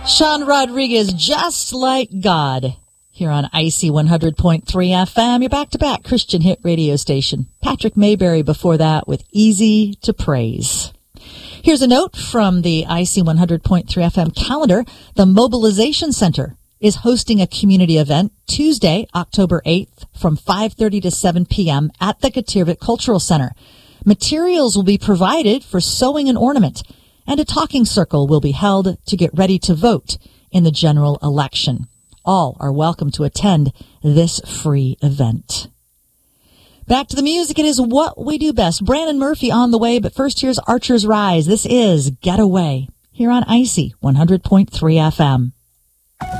Sean Rodriguez, Just Like God, here on IC 100.3 FM, your back-to-back Christian hit radio station. Patrick Mayberry before that with Easy to Praise. Here's a note from the IC 100.3 FM calendar. The Mobilization Center is hosting a community event Tuesday, October 8th from 5:30 to 7 p.m. at the Katirvik Cultural Center. Materials will be provided for sewing an ornament, and a talking circle will be held to get ready to vote in the general election. All are welcome to attend this free event. Back to the music. It is what we do best. Brandon Murphy on the way, but first here's Archer's Rise. This is Get Away here on IC 100.3 FM.